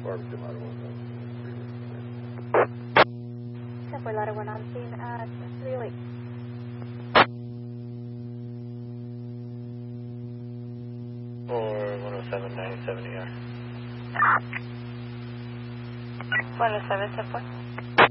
Farmington Ladder 1. Subway Ladder 1 on scene at 308. Or 107, 97 ER. 107, Subway.